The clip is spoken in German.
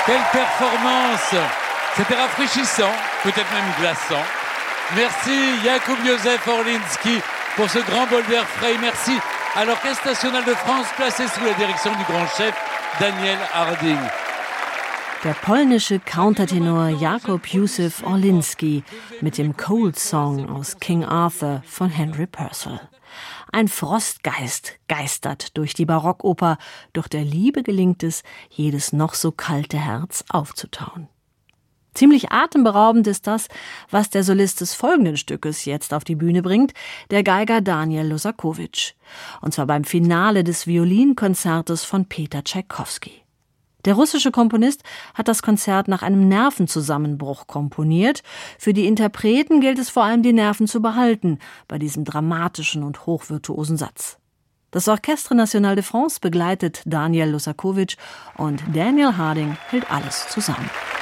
Quelle performance! C'était rafraîchissant, peut-être même glaçant. Merci Jakub Józef Orliński pour ce grand bol d'air frais. Merci à l'Orchestre National de France, placé sous la direction du grand chef Daniel Harding. Der polnische Countertenor Jakub Józef Orliński mit dem Cold Song aus King Arthur von Henry Purcell. Ein Frostgeist geistert durch die Barockoper, doch der Liebe gelingt es, jedes noch so kalte Herz aufzutauen. Ziemlich atemberaubend ist das, was der Solist des folgenden Stückes jetzt auf die Bühne bringt, der Geiger Daniel Losakowicz. Und zwar beim Finale des Violinkonzertes von Peter Tschaikowski. Der russische Komponist hat das Konzert nach einem Nervenzusammenbruch komponiert. Für die Interpreten gilt es vor allem, die Nerven zu behalten bei diesem dramatischen und hochvirtuosen Satz. Das Orchestre National de France begleitet Daniel Losakowicz und Daniel Harding hält alles zusammen.